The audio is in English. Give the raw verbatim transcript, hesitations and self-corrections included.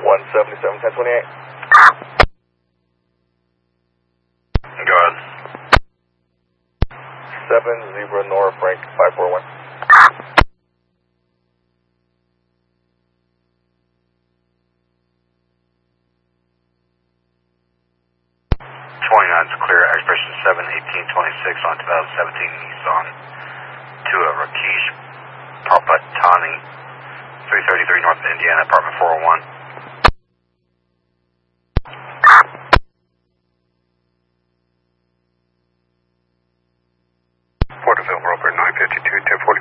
one seventy-seven, ten twenty-eight. Go ahead. seven Zebra Nora Frank five four one. twenty-nine is clear. Expression seven eighteen twenty-six on twenty seventeen Nissan to a Rakesh Parpatani, three thirty-three North Indiana, apartment four oh one. Porterville broker nine fifty-two, ten forty.